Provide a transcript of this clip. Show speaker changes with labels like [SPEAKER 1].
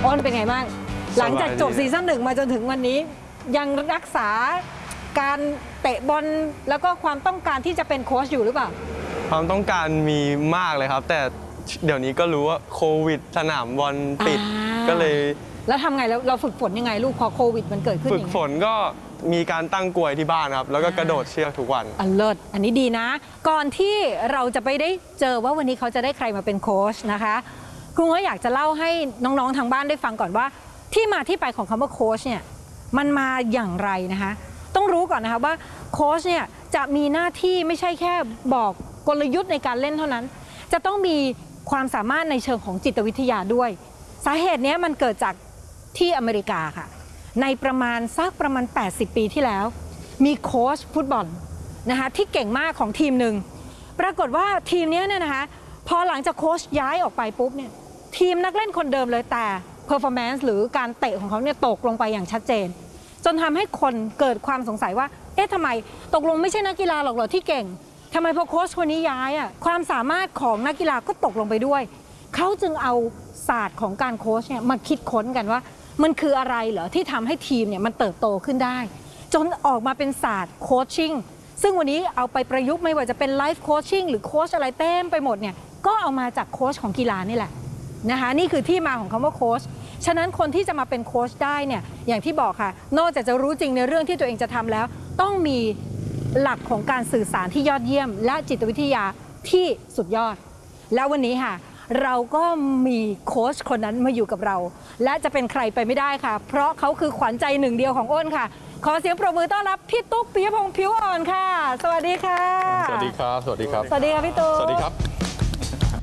[SPEAKER 1] อ้นเป็นไงบ้างหลังจากจบซีซั่น 1มาจนถึงวันนี้ยังรักษาการเตะบอลแล้วก็ความต้องการที่จะเป็นโค้ชอยู่หรือเปล่า
[SPEAKER 2] ความต้องการมีมากเลยครับแต่เดี๋ยวนี้ก็รู้ว่าโควิดสนามบอลปิดก็เลย
[SPEAKER 1] แล้วทำไงแล้วเราฝึกฝนยังไงลูกพอโควิดมันเกิดขึ้น
[SPEAKER 2] ฝึกฝนก็มีการตั้งกลวยที่บ้านครับแล้วก็กระโดดเชือกทุกวัน
[SPEAKER 1] เลิศอันนี้ดีนะก่อนที่เราจะไปได้เจอว่าวันนี้เขาจะได้ใครมาเป็นโค้ชนะคะครูก็อยากจะเล่าให้น้องๆทางบ้านได้ฟังก่อนว่าที่มาที่ไปของคำว่าโค้ชเนี่ยมันมาอย่างไรนะคะต้องรู้ก่อนนะคะว่าโค้ชเนี่ยจะมีหน้าที่ไม่ใช่แค่บอกกลยุทธ์ในการเล่นเท่านั้นจะต้องมีความสามารถในเชิงของจิตวิทยาด้วยสาเหตุนี้มันเกิดจากที่อเมริกาค่ะในประมาณ80 ปีที่แล้วมีโค้ชฟุตบอลนะคะที่เก่งมากของทีมหนึ่งปรากฏว่าทีมนี้เนี่ยนะคะพอหลังจากโค้ชย้ายออกไปปุ๊บเนี่ยทีมนักเล่นคนเดิมเลยแต่ performance หรือการเตะของเขาเนี่ยตกลงไปอย่างชัดเจนจนทำให้คนเกิดความสงสัยว่าเอ๊ะทำไมตกลงไม่ใช่นักกีฬาหรอกเหรอที่เก่งทำไมพอโค้ชคนนี้ย้ายอ่ะความสามารถของนักกีฬาก็ตกลงไปด้วยเขาจึงเอาศาสตร์ของการโค้ชเนี่ยมาคิดค้นกันว่ามันคืออะไรเหรอที่ทำให้ทีมเนี่ยมันเติบโตขึ้นได้จนออกมาเป็นศาสตร์โคชชิ่งซึ่งวันนี้เอาไปประยุกต์ไม่ว่าจะเป็นไลฟ์โคชชิ่งหรือโค้ชอะไรเต็มไปหมดเนี่ยก็เอามาจากโค้ชของกีฬานี่แหละนะคะนี่คือที่มาของคำว่าโค้ชฉะนั้นคนที่จะมาเป็นโค้ชได้เนี่ยอย่างที่บอกค่ะนอกจากจะรู้จริงในเรื่องที่ตัวเองจะทำแล้วต้องมีหลักของการสื่อสารที่ยอดเยี่ยมและจิตวิทยาที่สุดยอดแล้ววันนี้ค่ะเราก็มีโค้ชคนนั้นมาอยู่กับเราและจะเป็นใครไปไม่ได้ค่ะเพราะเขาคือขวัญใจหนึ่งเดียวของอ้นค่ะขอเสียงปรบมือต้อนรับพี่ตุ๊กปิยพงษ์ผิวอ่อนค่ะสวัสดีค่ะ
[SPEAKER 3] สวัสดีครับสวัสดีครับ
[SPEAKER 1] สวัสดีค่ะพี่ตุ๊ก
[SPEAKER 3] สวัสดีครับ